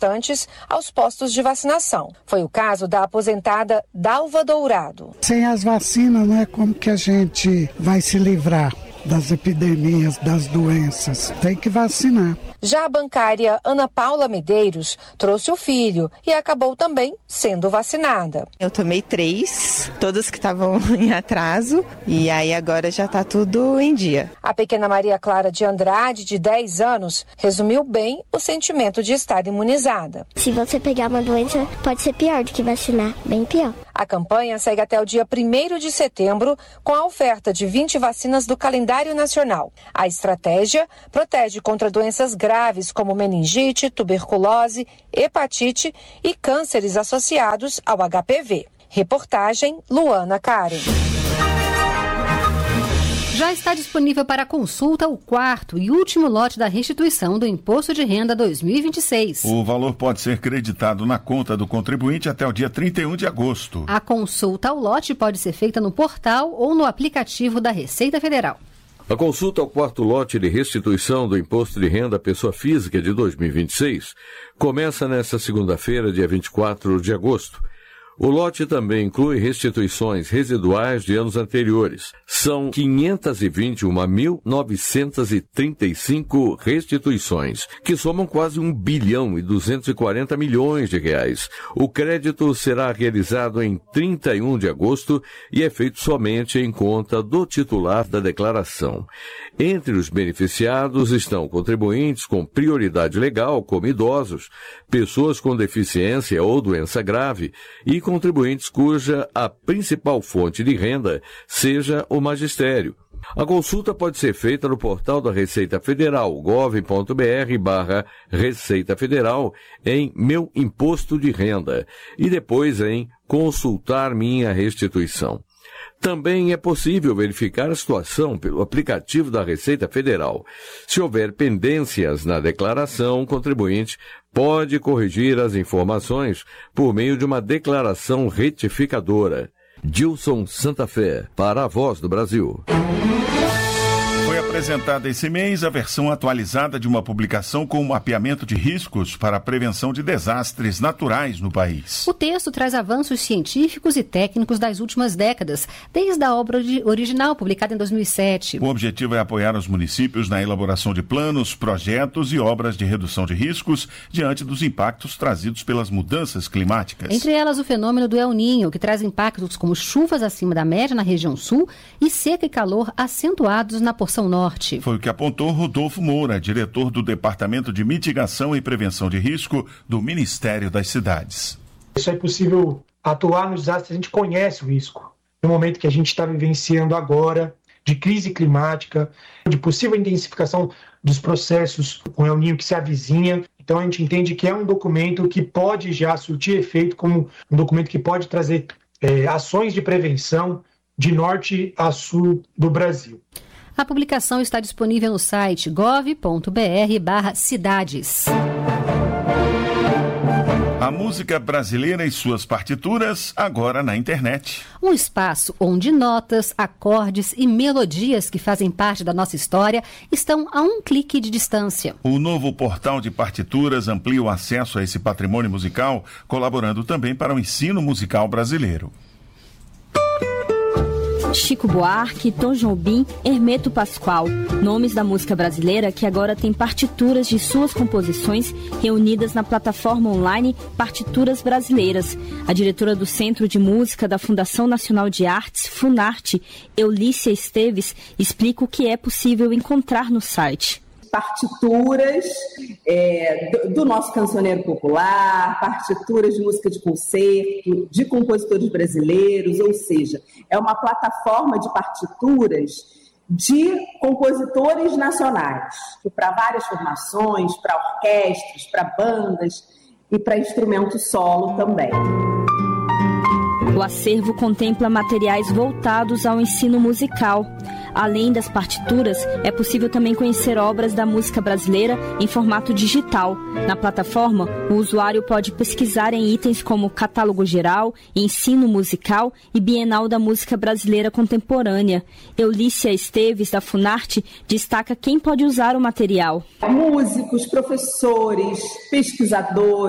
gestantes aos postos de vacinação. Foi o caso da aposentada Dalva Dourado. Sem as vacinas, não é como que a gente vai se livrar das epidemias, das doenças. Tem que vacinar. Já a bancária Ana Paula Medeiros trouxe o filho e acabou também sendo vacinada. Eu tomei 3, todas que estavam em atraso, e aí agora já está tudo em dia. A pequena Maria Clara de Andrade, de 10 anos, resumiu bem o sentimento de estar imunizada. Se você pegar uma doença, pode ser pior do que vacinar, bem pior. A campanha segue até o dia 1º de setembro, com a oferta de 20 vacinas do calendário nacional. A estratégia protege contra doenças graves como meningite, tuberculose, hepatite e cânceres associados ao HPV. Reportagem Luana Karen. Já está disponível para consulta o 4º e último lote da restituição do Imposto de Renda 2026. O valor pode ser creditado na conta do contribuinte até o dia 31 de agosto. A consulta ao lote pode ser feita no portal ou no aplicativo da Receita Federal. A consulta ao 4º lote de restituição do Imposto de Renda à Pessoa Física de 2026 começa nesta segunda-feira, dia 24 de agosto. O lote também inclui restituições residuais de anos anteriores. São 521.935 restituições, que somam quase 1 bilhão e 240 milhões de reais. O crédito será realizado em 31 de agosto e é feito somente em conta do titular da declaração. Entre os beneficiados estão contribuintes com prioridade legal, como idosos, pessoas com deficiência ou doença grave e contribuintes cuja a principal fonte de renda seja o magistério. A consulta pode ser feita no portal da Receita Federal, gov.br/Receita Federal, em Meu Imposto de Renda, e depois em Consultar Minha Restituição. Também é possível verificar a situação pelo aplicativo da Receita Federal. Se houver pendências na declaração, o contribuinte pode corrigir as informações por meio de uma declaração retificadora. Dilson Santa Fé, para a Voz do Brasil. Foi apresentada esse mês a versão atualizada de uma publicação com um mapeamento de riscos para a prevenção de desastres naturais no país. O texto traz avanços científicos e técnicos das últimas décadas, desde a obra original, publicada em 2007. O objetivo é apoiar os municípios na elaboração de planos, projetos e obras de redução de riscos diante dos impactos trazidos pelas mudanças climáticas. Entre elas, o fenômeno do El Niño, que traz impactos como chuvas acima da média na região sul e seca e calor acentuados na porção norte. Foi o que apontou Rodolfo Moura, diretor do Departamento de Mitigação e Prevenção de Risco do Ministério das Cidades. Isso é possível atuar nos desastres, a gente conhece o risco. No momento que a gente está vivenciando agora, de crise climática, de possível intensificação dos processos com El Niño que se avizinha. Então a gente entende que é um documento que pode já surtir efeito como um documento que pode trazer ações de prevenção de norte a sul do Brasil. A publicação está disponível no site gov.br/cidades. A música brasileira e suas partituras agora na internet. Um espaço onde notas, acordes e melodias que fazem parte da nossa história estão a um clique de distância. O novo portal de partituras amplia o acesso a esse patrimônio musical, colaborando também para o ensino musical brasileiro. Chico Buarque, Tom Jobim, Hermeto Pascoal, nomes da música brasileira que agora tem partituras de suas composições reunidas na plataforma online Partituras Brasileiras. A diretora do Centro de Música da Fundação Nacional de Artes, Funarte, Eulícia Esteves, explica o que é possível encontrar no site. Partituras do nosso cancioneiro popular, partituras de música de concerto, de compositores brasileiros, ou seja, é uma plataforma de partituras de compositores nacionais, para várias formações, para orquestras, para bandas e para instrumento solo também. O acervo contempla materiais voltados ao ensino musical. Além das partituras, é possível também conhecer obras da música brasileira em formato digital. Na plataforma, o usuário pode pesquisar em itens como Catálogo Geral, Ensino Musical e Bienal da Música Brasileira Contemporânea. Eulícia Esteves, da Funarte, destaca quem pode usar o material. Músicos, professores, pesquisadores,